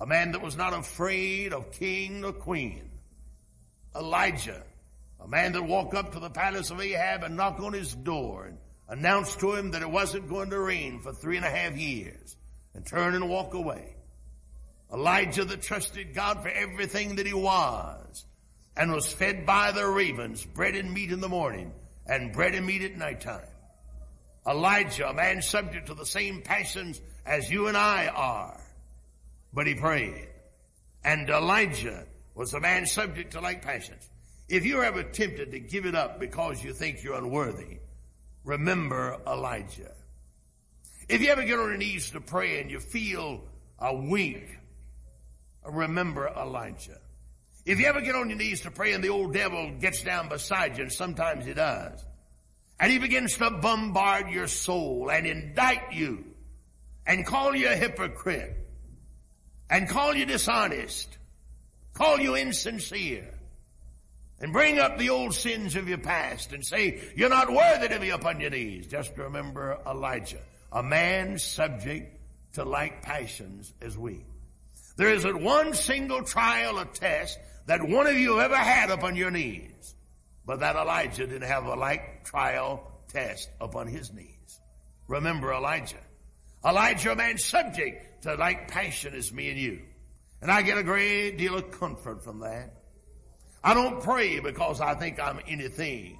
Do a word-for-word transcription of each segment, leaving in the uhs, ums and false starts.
a man that was not afraid of king or queen. Elijah, a man that walked up to the palace of Ahab and knocked on his door and announced to him that it wasn't going to rain for three and a half years and turn and walk away. Elijah that trusted God for everything that he was and was fed by the ravens, bread and meat in the morning and bread and meat at nighttime. Elijah, a man subject to the same passions as you and I are, but he prayed. And Elijah was a man subject to like passions. If you're ever tempted to give it up because you think you're unworthy, remember Elijah. If you ever get on your knees to pray and you feel a weak, remember Elijah. If you ever get on your knees to pray and the old devil gets down beside you, and sometimes he does, and he begins to bombard your soul and indict you and call you a hypocrite and call you dishonest, call you insincere, and bring up the old sins of your past and say, you're not worthy to be upon your knees. Just remember Elijah, a man subject to like passions as we. There isn't one single trial or test that one of you ever had upon your knees, but that Elijah didn't have a like trial test upon his knees. Remember Elijah. Elijah, a man subject to like passion as me and you. And I get a great deal of comfort from that. I don't pray because I think I'm anything.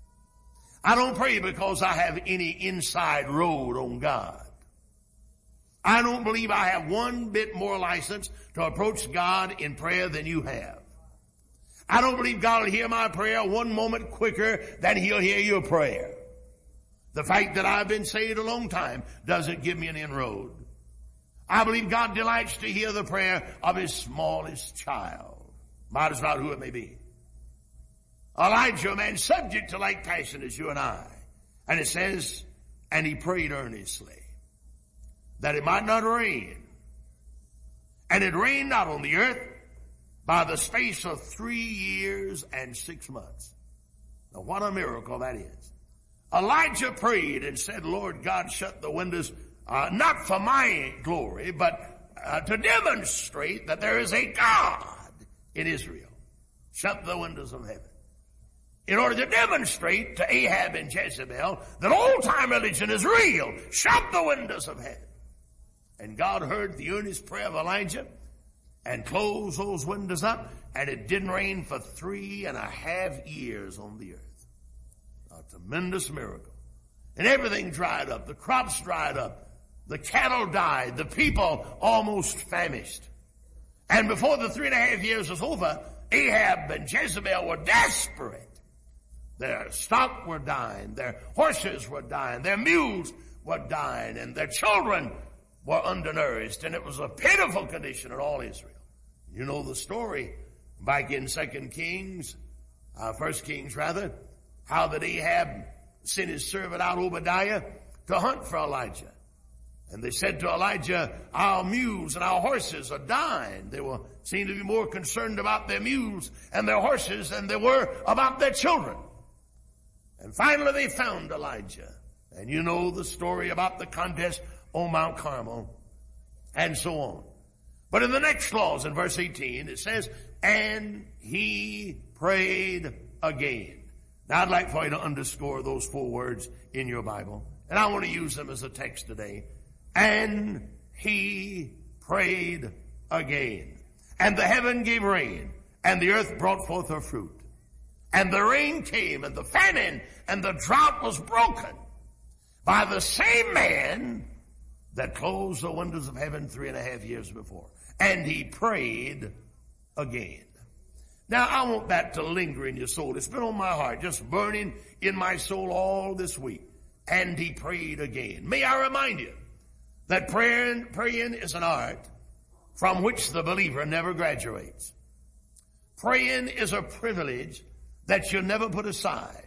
I don't pray because I have any inside road on God. I don't believe I have one bit more license to approach God in prayer than you have. I don't believe God will hear my prayer one moment quicker than he'll hear your prayer. The fact that I've been saved a long time doesn't give me an inroad. I believe God delights to hear the prayer of his smallest child. Might as well who it may be. Elijah, a man subject to like passion as you and I. And it says, and he prayed earnestly that it might not rain. And it rained not on the earth by the space of three years and six months. Now what a miracle that is. Elijah prayed and said, Lord God, shut the windows, uh, not for my glory, but uh, to demonstrate that there is a God in Israel. Shut the windows of heaven. In order to demonstrate to Ahab and Jezebel that old-time religion is real, shut the windows of heaven. And God heard the earnest prayer of Elijah and closed those windows up, and it didn't rain for three and a half years on the earth. A tremendous miracle. And everything dried up. The crops dried up. The cattle died. The people almost famished. And before the three and a half years was over, Ahab and Jezebel were desperate. Their stock were dying. Their horses were dying. Their mules were dying. And their children were undernourished. And it was a pitiful condition in all Israel. You know the story back in Second Kings, uh, First Kings rather, how that Ahab sent his servant out, Obadiah, to hunt for Elijah. And they said to Elijah, our mules and our horses are dying. They were seemed to be more concerned about their mules and their horses than they were about their children. And finally they found Elijah. And you know the story about the contest on Mount Carmel and so on. But in the next clause in verse eighteen, it says, and he prayed again. Now I'd like for you to underscore those four words in your Bible. And I want to use them as a text today. And he prayed again. And the heaven gave rain, and the earth brought forth her fruit. And the rain came, and the famine, and the drought was broken by the same man that closed the windows of heaven three and a half years before. And he prayed again. Now, I want that to linger in your soul. It's been on my heart, just burning in my soul all this week. And he prayed again. May I remind you that praying, praying is an art from which the believer never graduates. Praying is a privilege that you'll never put aside.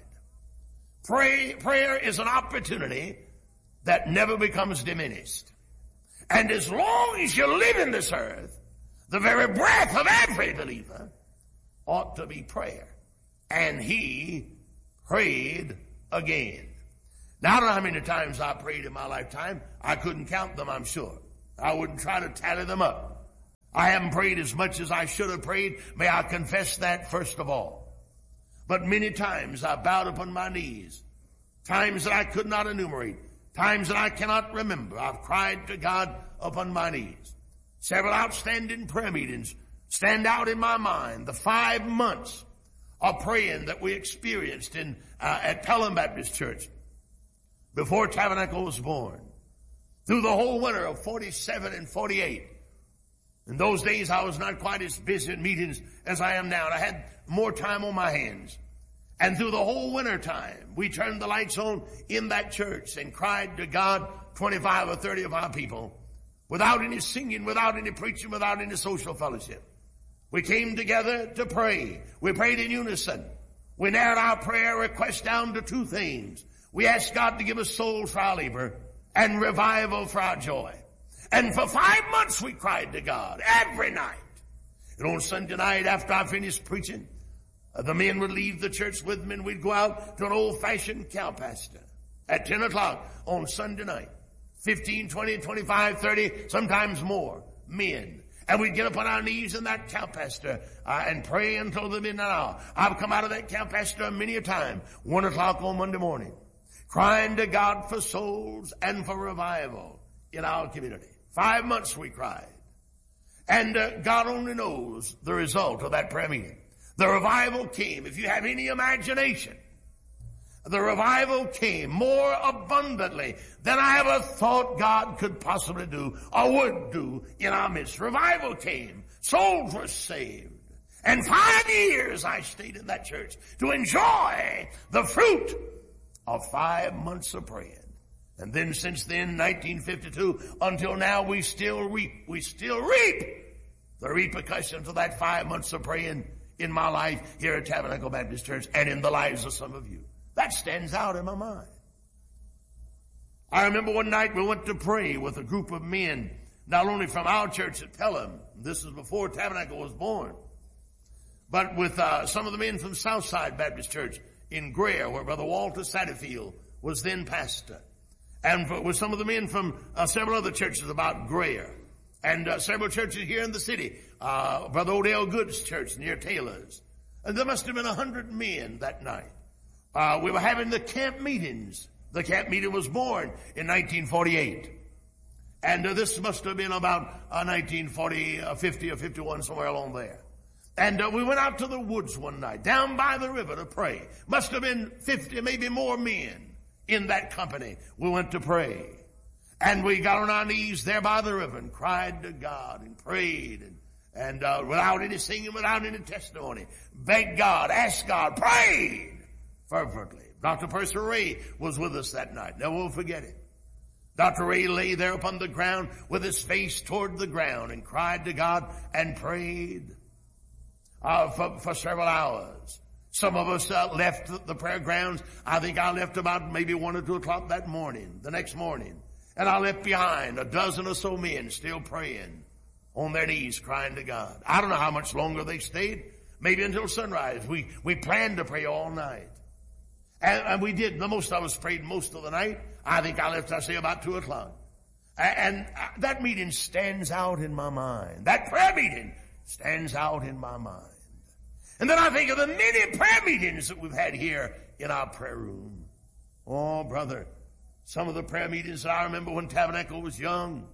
Pray, prayer is an opportunity that never becomes diminished. And as long as you live in this earth, the very breath of every believer ought to be prayer. And he prayed again. Now, I don't know how many times I prayed in my lifetime. I couldn't count them, I'm sure. I wouldn't try to tally them up. I haven't prayed as much as I should have prayed. May I confess that first of all. But many times I bowed upon my knees. Times that I could not enumerate. Times that I cannot remember. I've cried to God upon my knees. Several outstanding prayer meetings stand out in my mind. The five months of praying that we experienced in uh, at Pelham Baptist Church before Tabernacle was born. Through the whole winter of forty-seven and forty-eight. In those days I was not quite as busy at meetings as I am now. And I had more time on my hands. And through the whole winter time, we turned the lights on in that church and cried to God, twenty-five or thirty of our people, without any singing, without any preaching, without any social fellowship. We came together to pray. We prayed in unison. We narrowed our prayer request down to two things. We asked God to give us souls for our labor and revival for our joy. And for five months we cried to God every night. And on Sunday night after I finished preaching, the men would leave the church with me and we'd go out to an old-fashioned cow pasture at ten o'clock on Sunday night. fifteen, twenty, twenty-five, thirty, sometimes more men. And we'd get up on our knees in that cow pasture uh, and pray until the midnight hour. I've come out of that cow pasture many a time, one o'clock on Monday morning, crying to God for souls and for revival in our community. Five months we cried. And uh, God only knows the result of that prayer meeting. The revival came. If you have any imagination, the revival came more abundantly than I ever thought God could possibly do or would do in our midst. Revival came. Souls were saved. And five years I stayed in that church to enjoy the fruit of five months of praying. And then since then, nineteen fifty-two, until now, we still reap, we still reap the repercussions of that five months of praying in my life here at Tabernacle Baptist Church and in the lives of some of you. That stands out in my mind. I remember one night we went to pray with a group of men, not only from our church at Pelham, this is before Tabernacle was born, but with uh, some of the men from Southside Baptist Church in Greer, where Brother Walter Satterfield was then pastor, and for, with some of the men from uh, several other churches about Greer, and uh, several churches here in the city, uh, Brother Odell Good's church near Taylor's. And there must have been a hundred men that night. Uh, we were having the camp meetings. The camp meeting was born in nineteen forty-eight. And uh, this must have been about uh, nineteen forty, uh, fifty or fifty-one, somewhere along there. And uh, we went out to the woods one night, down by the river to pray. Must have been fifty, maybe more men in that company. We went to pray. And we got on our knees there by the river and cried to God and prayed and, and uh, without any singing, without any testimony, begged God, asked God, prayed fervently. Doctor Percy Ray was with us that night. Never will forget it. Doctor Ray lay there upon the ground with his face toward the ground and cried to God and prayed uh, for, for several hours. Some of us uh, left the prayer grounds. I think I left about maybe one or two o'clock that morning, the next morning. And I left behind a dozen or so men still praying on their knees, crying to God. I don't know how much longer they stayed. Maybe until sunrise. We, we planned to pray all night. And, and we did. The most of us prayed most of the night. I think I left, I say, about two o'clock. And, and that meeting stands out in my mind. That prayer meeting stands out in my mind. And then I think of the many prayer meetings that we've had here in our prayer room. Oh, brother, some of the prayer meetings that I remember when Tabernacle was young,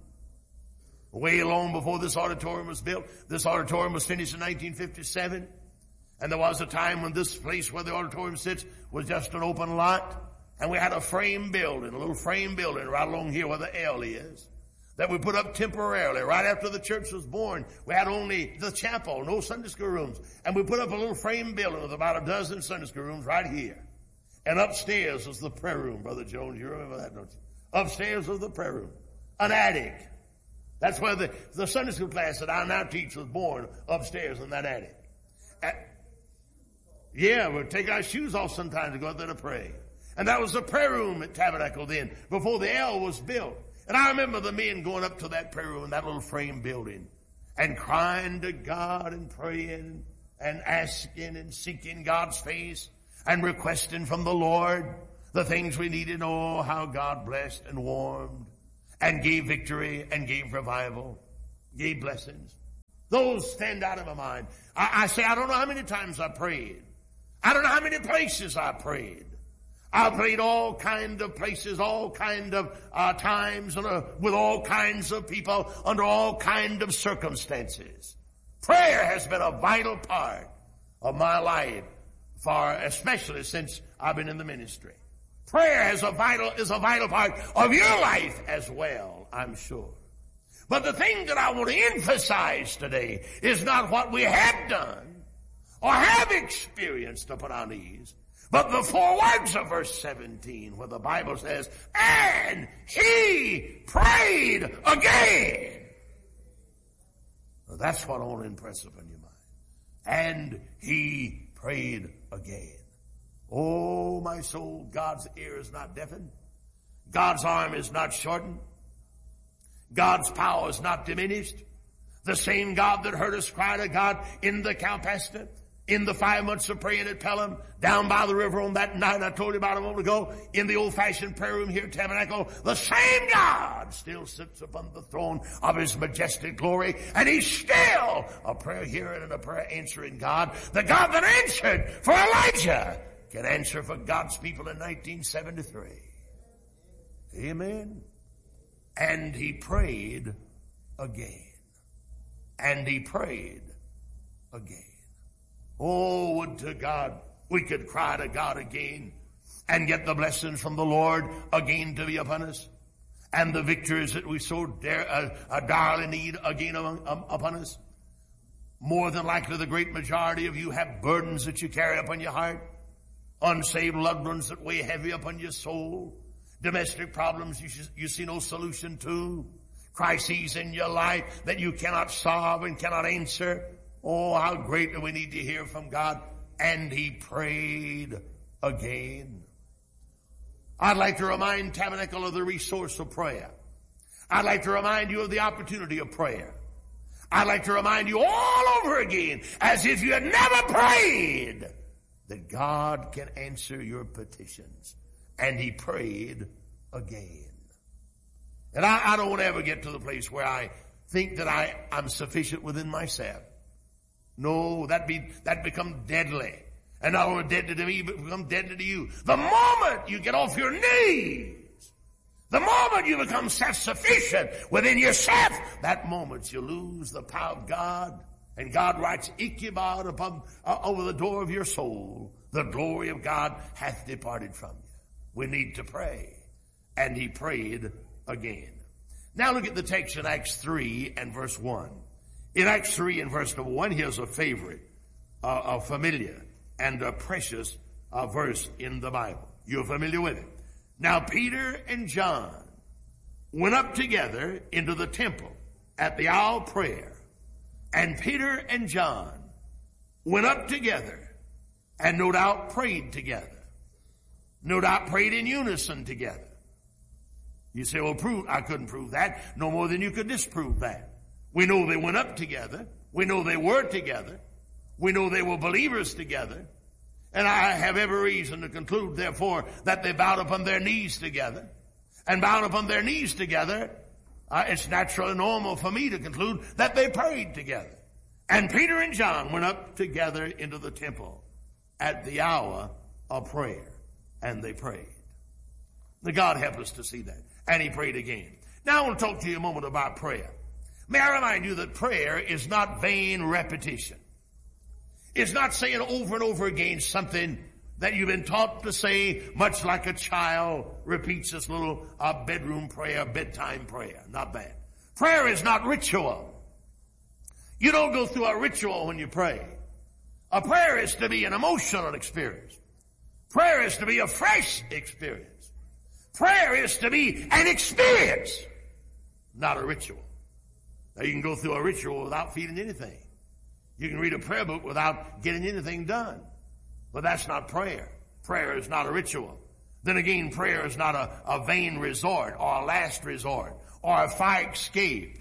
way long before this auditorium was built. This auditorium was finished in nineteen fifty-seven. And there was a time when this place where the auditorium sits was just an open lot. And we had a frame building, a little frame building right along here where the L is, that we put up temporarily. Right after the church was born, we had only the chapel, no Sunday school rooms. And we put up a little frame building with about a dozen Sunday school rooms right here. And upstairs was the prayer room, Brother Jones. You remember that, don't you? Upstairs was the prayer room. An attic. That's where the, the Sunday school class that I now teach was born, upstairs in that attic. At, yeah, we'd take our shoes off sometimes to go out there to pray. And that was the prayer room at Tabernacle then, before the L was built. And I remember the men going up to that prayer room, that little frame building, and crying to God and praying and asking and seeking God's face and requesting from the Lord the things we needed. Oh, how God blessed and warmed and gave victory and gave revival, gave blessings. Those stand out in my mind. I, I say, I don't know how many times I prayed. I don't know how many places I prayed. I prayed all kind of places, all kind of uh, times, and, uh, with all kinds of people, under all kind of circumstances. Prayer has been a vital part of my life, for especially since I've been in the ministry. Prayer is a vital is a vital part of your life as well, I'm sure. But the thing that I want to emphasize today is not what we have done or have experienced upon our knees, but the four words of verse seventeen, where the Bible says, and he prayed again. Well, that's what I want to impress upon your mind. And he prayed again. Oh, my soul, God's ear is not deafened. God's arm is not shortened. God's power is not diminished. The same God that heard us cry to God in the Calpasta, in the five months of praying at Pelham, down by the river on that night I told you about a moment ago, in the old-fashioned prayer room here at Tabernacle, the same God still sits upon the throne of his majestic glory, and he's still a prayer hearing and a prayer answering God. The God that answered for Elijah can answer for God's people in nineteen seventy-three. Amen. And he prayed again. And he prayed again. Oh, would to God we could cry to God again and get the blessings from the Lord again to be upon us, and the victories that we so dare, uh, uh, darly need again among, um, upon us. More than likely the great majority of you have burdens that you carry upon your heart, unsaved loved ones that weigh heavy upon your soul, domestic problems you, you see no solution to, crises in your life that you cannot solve and cannot answer. Oh, how great do we need to hear from God. And he prayed again. I'd like to remind Tabernacle of the resource of prayer. I'd like to remind you of the opportunity of prayer. I'd like to remind you all over again, as if you had never prayed, that God can answer your petitions. And he prayed again. And I, I don't want to ever get to the place where I think that I, I'm sufficient within myself. No, that be that become deadly. And not only deadly to me, but become deadly to you. The moment you get off your knees, the moment you become self-sufficient within yourself, that moment you lose the power of God. And God writes Ichabod upon uh, over the door of your soul. The glory of God hath departed from you. We need to pray. And he prayed again. Now look at the text in Acts three and verse one. In Acts three and verse number one, here's a favorite, uh, a familiar and a precious uh, verse in the Bible. You're familiar with it. Now Peter and John went up together into the temple at the hour of prayer. And Peter and John went up together and no doubt prayed together. No doubt prayed in unison together. You say, well, prove, I couldn't prove that. No more than you could disprove that. We know they went up together. We know they were together. We know they were believers together. And I have every reason to conclude, therefore, that they bowed upon their knees together. And bowed upon their knees together, uh, it's natural and normal for me to conclude that they prayed together. And Peter and John went up together into the temple at the hour of prayer. And they prayed. The God help us to see that. And he prayed again. Now I want to talk to you a moment about prayer. May I remind you that prayer is not vain repetition. It's not saying over and over again something that you've been taught to say, much like a child repeats this little uh, bedroom prayer, bedtime prayer. Not bad. Prayer is not ritual. You don't go through a ritual when you pray. A prayer is to be an emotional experience. Prayer is to be a fresh experience. Prayer is to be an experience, not a ritual. Now you can go through a ritual without feeling anything. You can read a prayer book without getting anything done. But that's not prayer. Prayer is not a ritual. Then again, prayer is not a, a vain resort or a last resort or a fire escape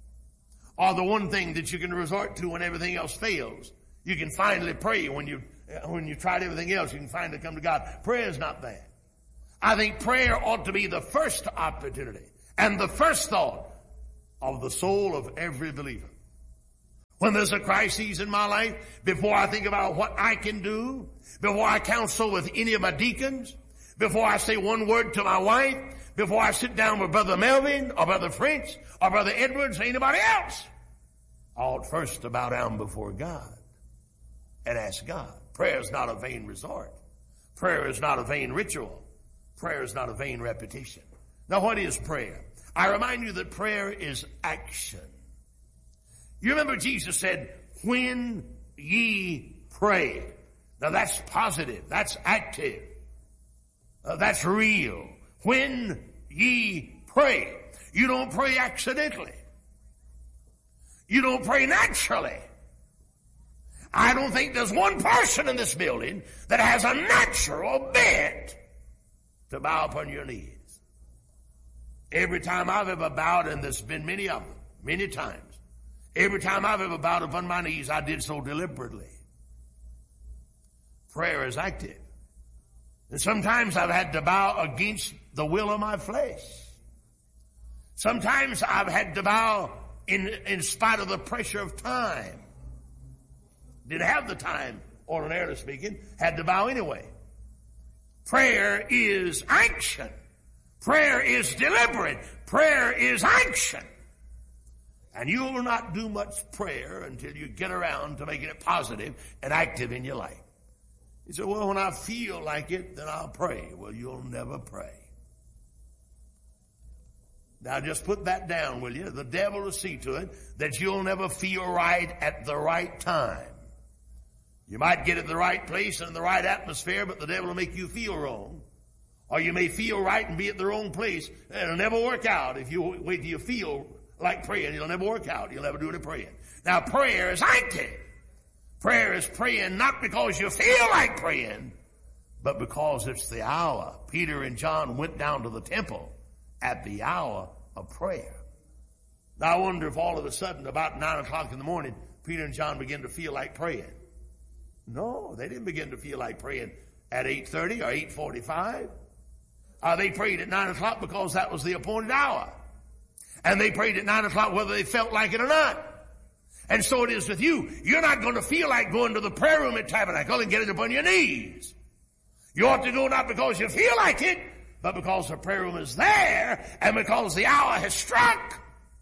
or the one thing that you can resort to when everything else fails. You can finally pray when you when you tried everything else. You can finally come to God. Prayer is not that. I think prayer ought to be the first opportunity and the first thought of the soul of every believer. When there's a crisis in my life, before I think about what I can do, before I counsel with any of my deacons, before I say one word to my wife, before I sit down with Brother Melvin or Brother French or Brother Edwards or anybody else, I ought first to bow down before God and ask God. Prayer is not a vain resort. Prayer is not a vain ritual. Prayer is not a vain repetition. Now, what is prayer? I remind you that prayer is action. You remember Jesus said, when ye pray. Now that's positive. That's active. Uh, that's real. When ye pray. You don't pray accidentally. You don't pray naturally. I don't think there's one person in this building that has a natural bent to bow upon your knees. Every time I've ever bowed, and there's been many of them, many times, every time I've ever bowed upon my knees, I did so deliberately. Prayer is active. And sometimes I've had to bow against the will of my flesh. Sometimes I've had to bow in, in spite of the pressure of time. Didn't have the time, ordinarily speaking, had to bow anyway. Prayer is action. Prayer is deliberate. Prayer is action. And you will not do much prayer until you get around to making it positive and active in your life. You say, well, when I feel like it, then I'll pray. Well, you'll never pray. Now just put that down, will you? The devil will see to it that you'll never feel right at the right time. You might get at the right place and in the right atmosphere, but the devil will make you feel wrong. Or you may feel right and be at the wrong place. It'll never work out. If you wait till you feel like praying, it'll never work out. You'll never do any praying. Now prayer is active. Prayer is praying not because you feel like praying, but because it's the hour. Peter and John went down to the temple at the hour of prayer. Now I wonder if all of a sudden about nine o'clock in the morning, Peter and John began to feel like praying. No, they didn't begin to feel like praying at eight thirty or eight forty-five. Uh, they prayed at nine o'clock because that was the appointed hour. And they prayed at nine o'clock whether they felt like it or not. And so it is with you. You're not going to feel like going to the prayer room at Tabernacle and getting upon your knees. You ought to go not because you feel like it, but because the prayer room is there and because the hour has struck.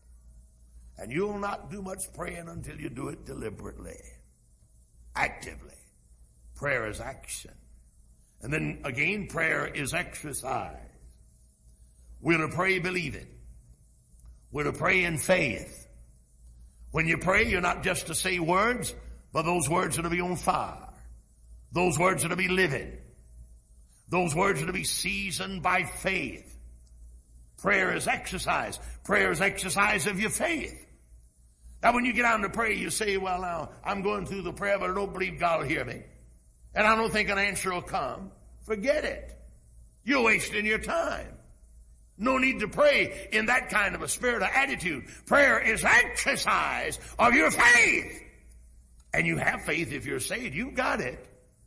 And you'll not do much praying until you do it deliberately, actively. Prayer is action. And then again, prayer is exercise. We're to pray believing. We're to pray in faith. When you pray, you're not just to say words, but those words are to be on fire. Those words are to be living. Those words are to be seasoned by faith. Prayer is exercise. Prayer is exercise of your faith. Now when you get out to pray, you say, well now, I'm going through the prayer, but I don't believe God will hear me. And I don't think an answer will come. Forget it. You're wasting your time. No need to pray in that kind of a spirit or attitude. Prayer is exercise of your faith. And you have faith if you're saved. You've got it.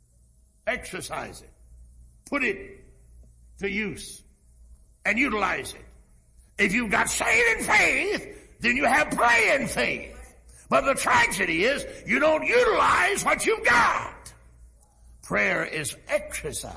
Exercise it. Put it to use and utilize it. If you've got saving faith, then you have praying faith. But the tragedy is you don't utilize what you've got. Prayer is exercise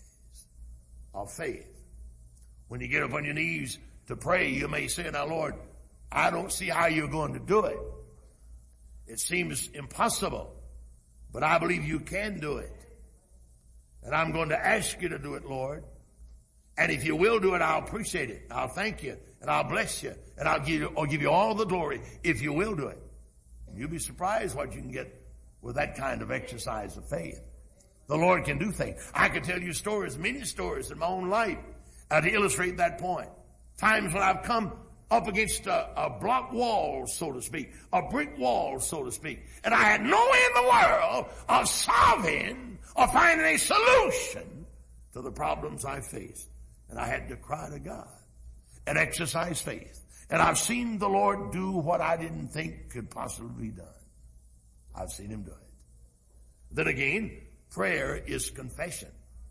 of faith. When you get up on your knees to pray, you may say, now Lord, I don't see how you're going to do it. It seems impossible, but I believe you can do it. And I'm going to ask you to do it, Lord. And if you will do it, I'll appreciate it. I'll thank you and I'll bless you and I'll give you, I'll give you all the glory if you will do it. And you'll be surprised what you can get with that kind of exercise of faith. The Lord can do things. I could tell you stories, many stories in my own life uh, to illustrate that point. Times when I've come up against a, a block wall, so to speak, a brick wall, so to speak, and I had no way in the world of solving or finding a solution to the problems I faced. And I had to cry to God and exercise faith. And I've seen the Lord do what I didn't think could possibly be done. I've seen him do it. Then again, prayer is confession.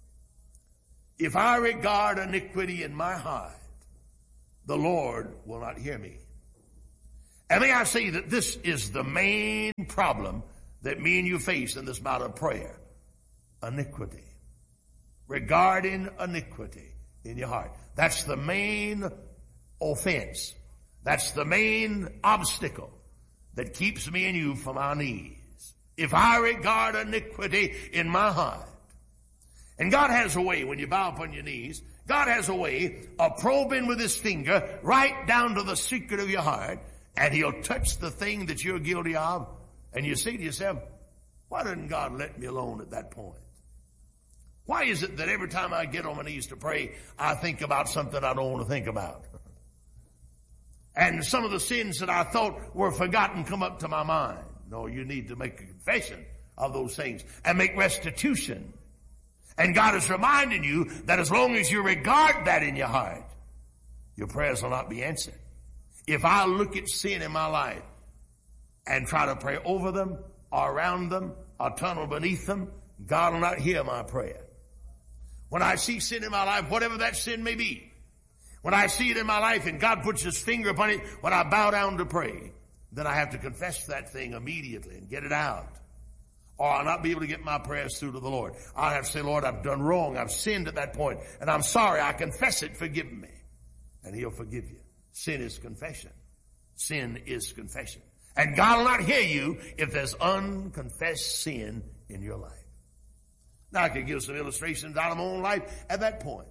If I regard iniquity in my heart, the Lord will not hear me. And may I say that this is the main problem that me and you face in this matter of prayer. Iniquity. Regarding iniquity in your heart. That's the main offense. That's the main obstacle that keeps me and you from our knees. If I regard iniquity in my heart, and God has a way, when you bow upon your knees, God has a way of probing with his finger right down to the secret of your heart, and he'll touch the thing that you're guilty of, and you say to yourself, why didn't God let me alone at that point? Why is it that every time I get on my knees to pray, I think about something I don't want to think about? And some of the sins that I thought were forgotten come up to my mind. No, you need to make a confession of those things and make restitution. And God is reminding you that as long as you regard that in your heart, your prayers will not be answered. If I look at sin in my life and try to pray over them or around them or tunnel beneath them, God will not hear my prayer. When I see sin in my life, whatever that sin may be, when I see it in my life and God puts his finger upon it, when I bow down to pray, then I have to confess that thing immediately and get it out. Or I'll not be able to get my prayers through to the Lord. I'll have to say, Lord, I've done wrong. I've sinned at that point, and I'm sorry. I confess it. Forgive me. And he'll forgive you. Sin is confession. Sin is confession. And God will not hear you if there's unconfessed sin in your life. Now, I could give some illustrations out of my own life at that point.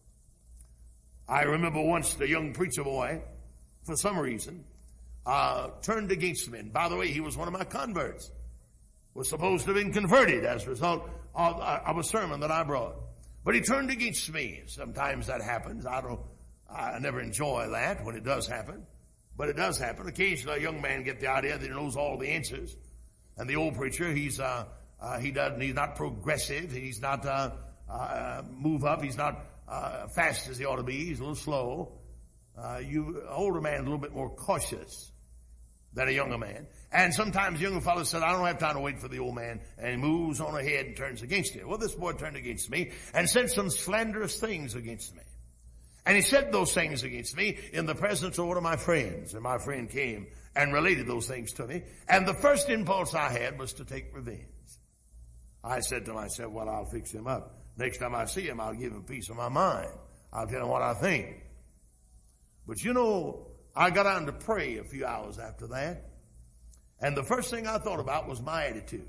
I remember once the young preacher boy, for some reason, uh, turned against me. And by the way, he was one of my converts. Was supposed to have been converted as a result of, of a sermon that I brought. But he turned against me. Sometimes that happens. I don't, I never enjoy that when it does happen. But it does happen. Occasionally a young man gets the idea that he knows all the answers. And the old preacher, he's, uh, uh, he doesn't, he's not progressive. He's not, uh, uh, move up. He's not, uh, fast as he ought to be. He's a little slow. Uh, you, older man, a little bit more cautious than a younger man. And sometimes younger fellows said, I don't have time to wait for the old man. And he moves on ahead and turns against you. Well, this boy turned against me and said some slanderous things against me. And he said those things against me in the presence of one of my friends. And my friend came and related those things to me. And the first impulse I had was to take revenge. I said to myself, well, I'll fix him up. Next time I see him, I'll give him peace of my mind. I'll tell him what I think. But you know, I got on to pray a few hours after that. And the first thing I thought about was my attitude.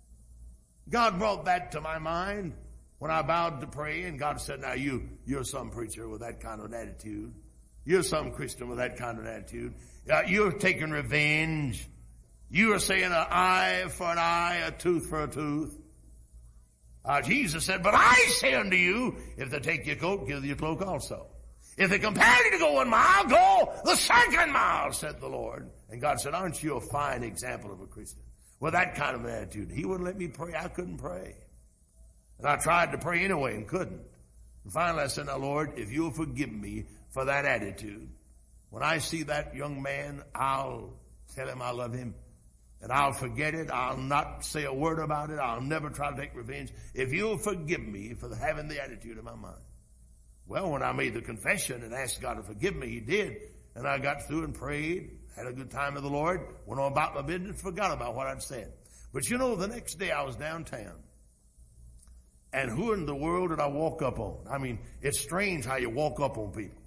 God brought that to my mind when I bowed to pray, and God said, now you, you're some preacher with that kind of an attitude. You're some Christian with that kind of an attitude. Uh, you're taking revenge. You are saying an eye for an eye, a tooth for a tooth. Uh, Jesus said, but I say unto you, if they take your coat, give your cloak also. If they compel you to go one mile, go the second mile, said the Lord. And God said, aren't you a fine example of a Christian? With that kind of attitude. He wouldn't let me pray. I couldn't pray. And I tried to pray anyway and couldn't. And finally I said, now Lord, if you'll forgive me for that attitude, when I see that young man, I'll tell him I love him. And I'll forget it. I'll not say a word about it. I'll never try to take revenge. If you'll forgive me for having the attitude in my mind. Well, when I made the confession and asked God to forgive me, he did. And I got through and prayed, had a good time with the Lord, went on about my business, forgot about what I'd said. But you know, the next day I was downtown. And who in the world did I walk up on? I mean, it's strange how you walk up on people.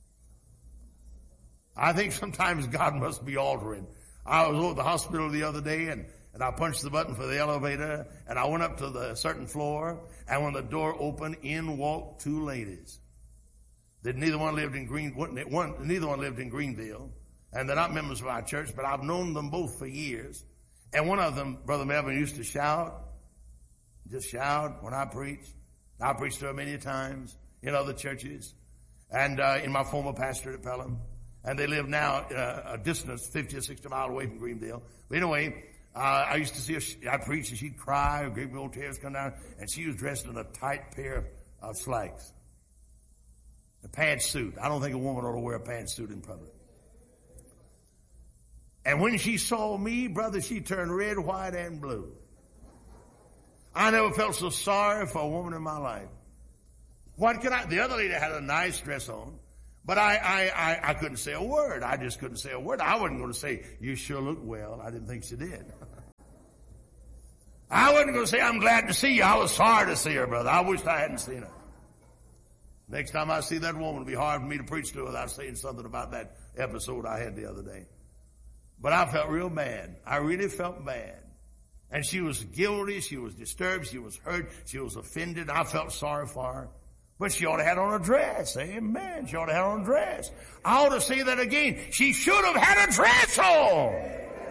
I think sometimes God must be altering. I was over at the hospital the other day, and, and I punched the button for the elevator, and I went up to the certain floor, and when the door opened, in walked two ladies. That neither one lived in Green, one, neither one lived in Greenville, and they're not members of our church, but I've known them both for years. And one of them, Brother Melvin, used to shout, just shout when I preached. I preached to her many times in other churches, and uh, in my former pastorate at Pelham. And they live now uh, a distance, fifty or sixty miles away from Greenville. But anyway, uh, I used to see her, I'd preach and she'd cry, great big old tears come down, and she was dressed in a tight pair of slacks. A pantsuit. I don't think a woman ought to wear a pantsuit in public. And when she saw me, brother, she turned red, white, and blue. I never felt so sorry for a woman in my life. What could I, the other lady had a nice dress on, But I, I, I, I couldn't say a word. I just couldn't say a word. I wasn't going to say, you sure look well. I didn't think she did. I wasn't going to say, I'm glad to see you. I was sorry to see her, brother. I wished I hadn't seen her. Next time I see that woman, it'll be hard for me to preach to her without saying something about that episode I had the other day. But I felt real bad. I really felt bad. And she was guilty. She was disturbed. She was hurt. She was offended. I felt sorry for her. But she ought to have on a dress. Amen. She ought to have on a dress. I ought to say that again. She should have had a dress on.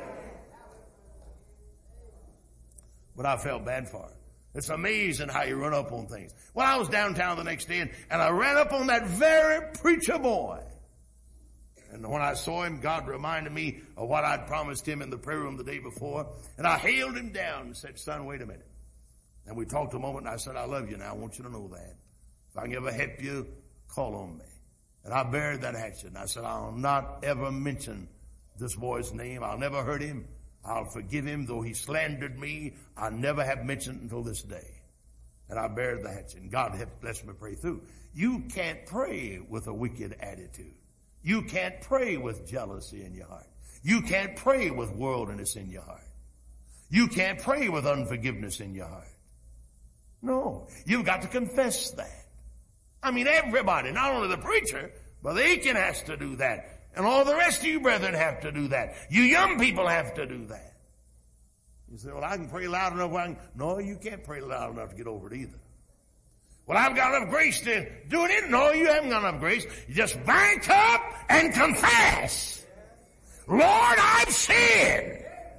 But I felt bad for her. It's amazing how you run up on things. Well, I was downtown the next day, and, and I ran up on that very preacher boy. And when I saw him, God reminded me of what I'd promised him in the prayer room the day before. And I hailed him down and said, son, wait a minute. And we talked a moment, and I said, I love you now. I want you to know that. If I can ever help you, call on me. And I buried that hatchet. And I said, I'll not ever mention this boy's name. I'll never hurt him. I'll forgive him, though he slandered me. I never have mentioned it until this day. And I buried the hatchet. And God have blessed me pray through. You can't pray with a wicked attitude. You can't pray with jealousy in your heart. You can't pray with worldliness in your heart. You can't pray with unforgiveness in your heart. No, you've got to confess that. I mean, everybody, not only the preacher, but the deacon has to do that. And all the rest of you brethren have to do that. You young people have to do that. You say, well, I can pray loud enough. I can... No, you can't pray loud enough to get over it either. Well, I've got enough grace to do it. No, you haven't got enough grace. You just bank up and confess. Lord, I've sinned.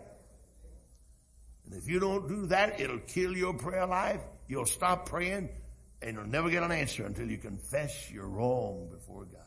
And if you don't do that, it'll kill your prayer life. You'll stop praying, and you'll never get an answer until you confess you're wrong before God.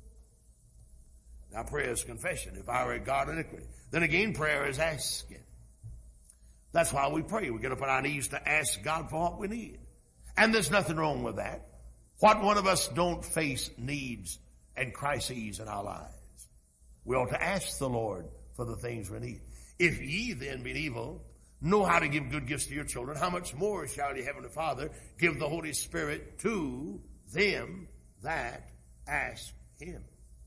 Now, prayer is confession. If I regard iniquity. Then again, prayer is asking. That's why we pray. We get up on our knees to ask God for what we need. And there's nothing wrong with that. What one of us don't face needs and crises in our lives? We ought to ask the Lord for the things we need. If ye then, being evil, know how to give good gifts to your children, how much more shall your heavenly Father give the Holy Spirit to them that ask him?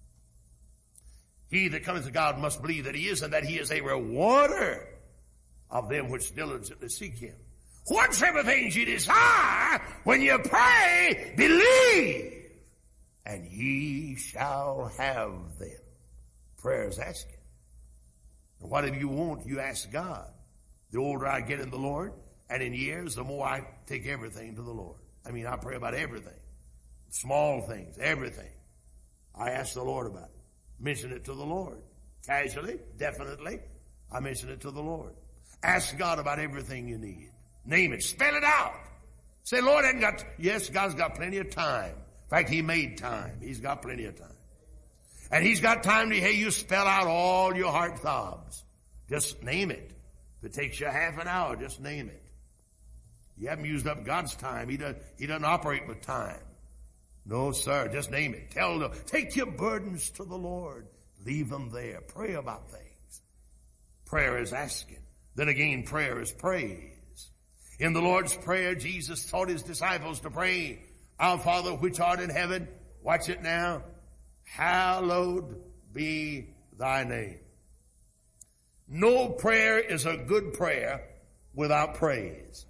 He that cometh to God must believe that he is, and that he is a rewarder of them which diligently seek him. Whatsoever things ye desire, when you pray, believe, and ye shall have them. Prayer is asking. And whatever you want, you ask God. The older I get in the Lord, and in years, the more I take everything to the Lord. I mean, I pray about everything. Small things, everything. I ask the Lord about it. Mention it to the Lord. Casually, definitely, I mention it to the Lord. Ask God about everything you need. Name it. Spell it out. Say, Lord, I ain't got, yes, God's got plenty of time. In fact, he made time. He's got plenty of time. And he's got time to hear you spell out all your heart throbs. Just name it. If it takes you half an hour, just name it. You haven't used up God's time. He doesn't, he doesn't operate with time. No, sir. Just name it. Tell them, take your burdens to the Lord. Leave them there. Pray about things. Prayer is asking. Then again, prayer is praise. In the Lord's Prayer, Jesus taught his disciples to pray, Our Father which art in heaven, watch it now, hallowed be thy name. No prayer is a good prayer without praise.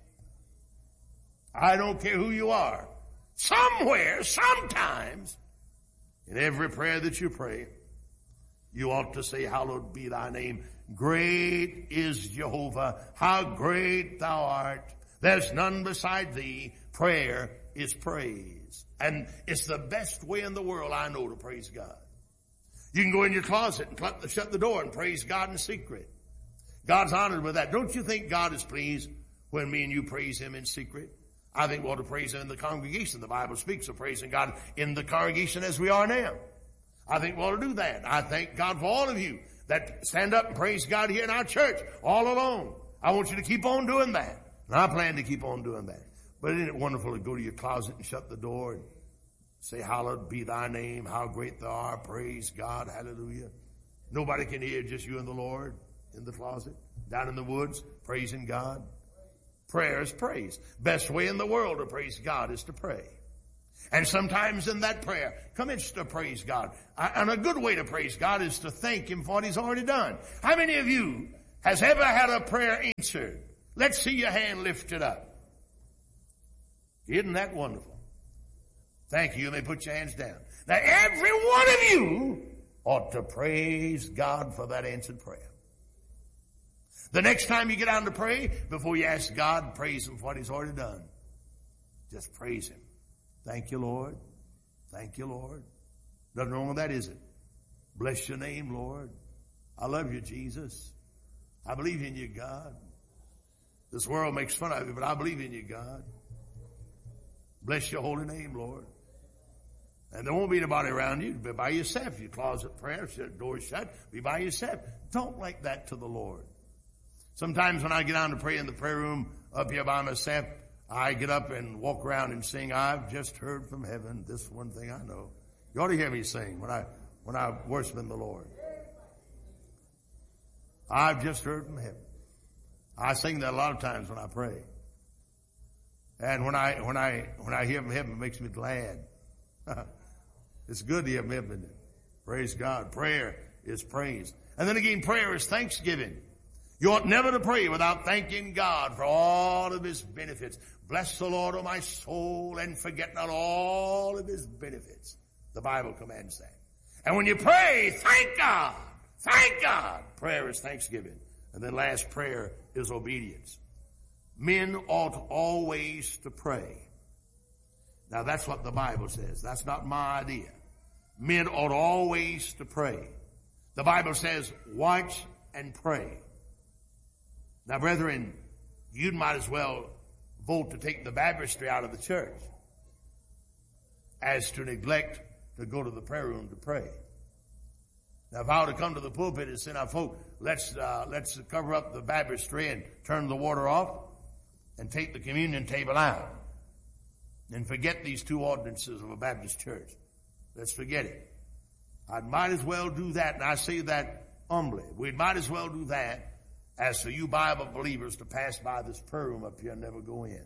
I don't care who you are. Somewhere, sometimes, in every prayer that you pray, you ought to say, hallowed be thy name. Great is Jehovah. How great thou art. There's none beside thee. Prayer is praise. And it's the best way in the world I know to praise God. You can go in your closet and shut the door and praise God in secret. God's honored with that. Don't you think God is pleased when me and you praise him in secret? I think we ought to praise him in the congregation. The Bible speaks of praising God in the congregation as we are now. I think we ought to do that. I thank God for all of you that stand up and praise God here in our church all alone. I want you to keep on doing that. And I plan to keep on doing that. But isn't it wonderful to go to your closet and shut the door and say, hallowed be thy name, how great thou art, praise God, hallelujah. Nobody can hear, just you and the Lord in the closet, down in the woods, praising God. Prayer is praise. Best way in the world to praise God is to pray. And sometimes in that prayer, commence to praise God. And a good way to praise God is to thank Him for what He's already done. How many of you has ever had a prayer answered? Let's see your hand lifted up. Isn't that wonderful? Thank you. You may put your hands down. Now every one of you ought to praise God for that answered prayer. The next time you get down to pray, before you ask God, praise Him for what He's already done. Just praise Him. Thank you, Lord. Thank you, Lord. Nothing wrong with that, is it? Bless your name, Lord. I love you, Jesus. I believe in you, God. This world makes fun of you, but I believe in you, God. Bless your holy name, Lord. And there won't be anybody around you. Be by yourself. Your closet prayer, door shut. Be by yourself. Talk like that to the Lord. Sometimes when I get down to pray in the prayer room up here by myself, I get up and walk around and sing, I've just heard from heaven this one thing I know. You ought to hear me sing when I, when I worship in the Lord. I've just heard from heaven. I sing that a lot of times when I pray. And when I, when I, when I hear from heaven, it makes me glad. It's good to hear from heaven, isn't it? Praise God. Prayer is praise. And then again, prayer is thanksgiving. You ought never to pray without thanking God for all of His benefits. Bless the Lord, O my soul, and forget not all of His benefits. The Bible commands that. And when you pray, thank God. Thank God. Prayer is thanksgiving. And then last, prayer is obedience. Men ought always to pray. Now that's what the Bible says. That's not my idea. Men ought always to pray. The Bible says, watch and pray. Now, brethren, you might as well vote to take the baptistry out of the church as to neglect to go to the prayer room to pray. Now, if I were to come to the pulpit and say, now, folks, let's, uh, let's cover up the baptistry and turn the water off and take the communion table out and forget these two ordinances of a Baptist church. Let's forget it. I might as well do that, and I say that humbly. We might as well do that as for you Bible believers to pass by this prayer room up here and never go in.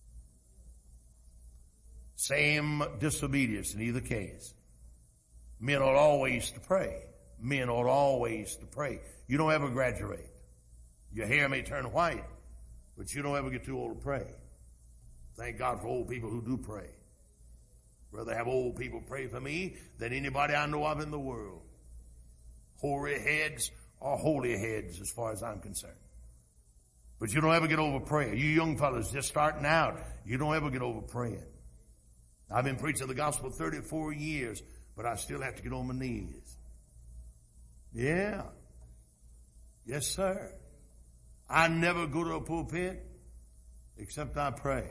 Same disobedience in either case. Men ought always to pray. Men ought always to pray. You don't ever graduate. Your hair may turn white, but you don't ever get too old to pray. Thank God for old people who do pray. Rather have old people pray for me than anybody I know of in the world. Hoary heads are holy heads as far as I'm concerned. But you don't ever get over prayer. You young fellas just starting out, you don't ever get over praying. I've been preaching the gospel thirty-four years, but I still have to get on my knees. Yeah. Yes, sir. I never go to a pulpit except I pray.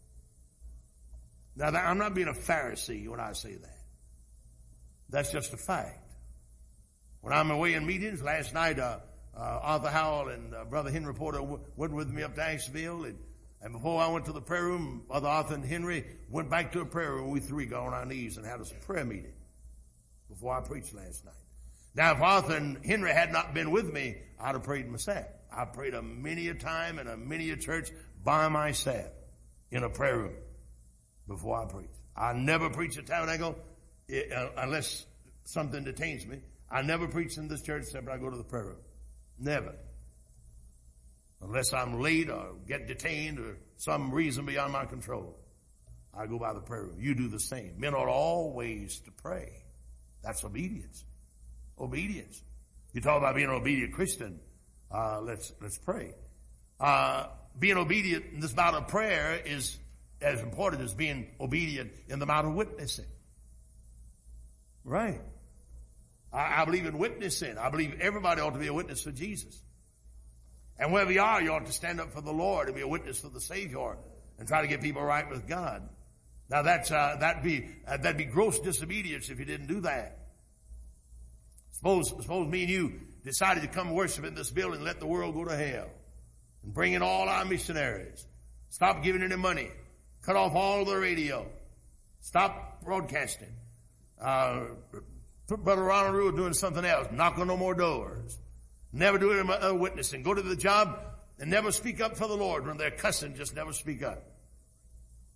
Now, I'm not being a Pharisee when I say that. That's just a fact. When I'm away in meetings, last night, uh, uh, Arthur Howell and uh, Brother Henry Porter w- went with me up to Asheville. And, and before I went to the prayer room, Brother Arthur and Henry went back to a prayer room. We three got on our knees and had a prayer meeting before I preached last night. Now, if Arthur and Henry had not been with me, I'd have prayed myself. I prayed a many a time in a many a church by myself in a prayer room before I preach. I never preach at Tabernacle uh, unless something detains me. I never preach in this church except I go to the prayer room. Never. Unless I'm late or get detained or some reason beyond my control. I go by the prayer room. You do the same. Men ought always to pray. That's obedience. Obedience. You talk about being an obedient Christian. Uh, let's, let's pray. Uh, being obedient in this matter of prayer is as important as being obedient in the matter of witnessing. Right. I, I believe in witnessing. I believe everybody ought to be a witness for Jesus. And wherever you are, you ought to stand up for the Lord and be a witness for the Savior and try to get people right with God. Now that's, uh, that'd be, uh, that'd be gross disobedience if you didn't do that. Suppose, suppose me and you decided to come worship in this building and let the world go to hell and bring in all our missionaries. Stop giving any money. Cut off all the radio. Stop broadcasting. Uh, Brother Ronald Rule doing something else. Knock on no more doors. Never do any other witnessing. Go to the job and never speak up for the Lord. When they're cussing, just never speak up.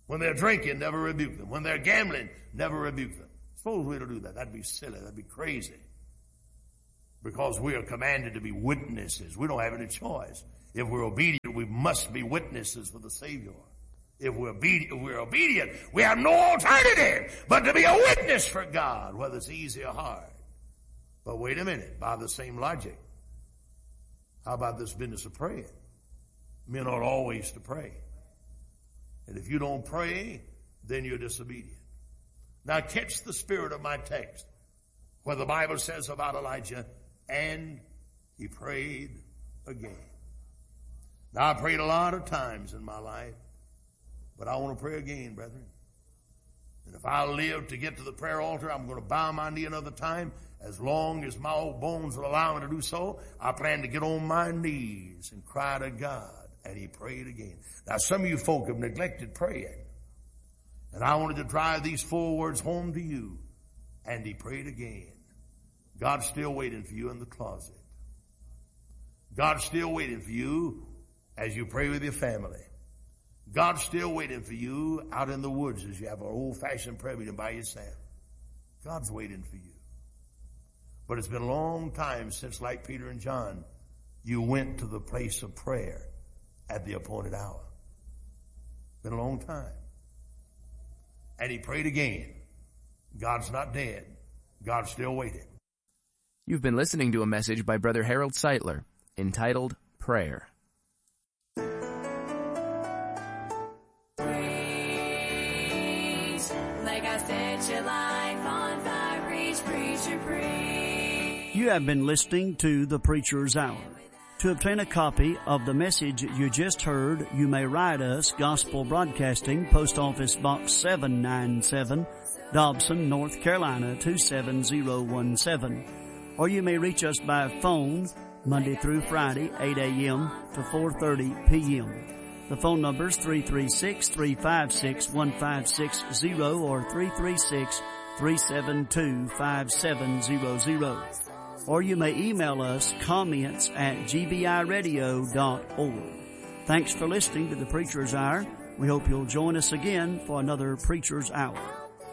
When they're drinking, never rebuke them. When they're gambling, never rebuke them. Suppose we don't do that. That'd be silly. That'd be crazy. Because we are commanded to be witnesses. We don't have any choice. If we're obedient, we must be witnesses for the Savior. If we're obedient, if we're obedient, we have no alternative but to be a witness for God, whether it's easy or hard. But wait a minute, by the same logic, how about this business of praying? Men ought always to pray. And if you don't pray, then you're disobedient. Now catch the spirit of my text, where the Bible says about Elijah, and he prayed again. Now I prayed a lot of times in my life, but I want to pray again, brethren. And if I live to get to the prayer altar, I'm going to bow my knee another time. As long as my old bones will allow me to do so, I plan to get on my knees and cry to God. And he prayed again. Now some of you folk have neglected praying. And I wanted to drive these four words home to you. And he prayed again. God's still waiting for you in the closet. God's still waiting for you as you pray with your family. God's still waiting for you out in the woods as you have an old-fashioned prayer meeting by yourself. God's waiting for you. But it's been a long time since, like Peter and John, you went to the place of prayer at the appointed hour. Been a long time. And he prayed again. God's not dead. God's still waiting. You've been listening to a message by Brother Harold Seitler entitled Prayer. Like I set your life on fire, preach, preacher, preach. You have been listening to The Preacher's Hour. To obtain a copy of the message you just heard, you may write us, Gospel Broadcasting, Post Office Box seven ninety-seven, Dobson, North Carolina, two seven zero one seven. Or you may reach us by phone, Monday through Friday, eight a.m. to four thirty p.m. The phone number is three three six, three five six, one five six zero or three three six, three seven two, five seven zero zero. Or you may email us comments at g b i radio dot org. Thanks for listening to The Preacher's Hour. We hope you'll join us again for another Preacher's Hour.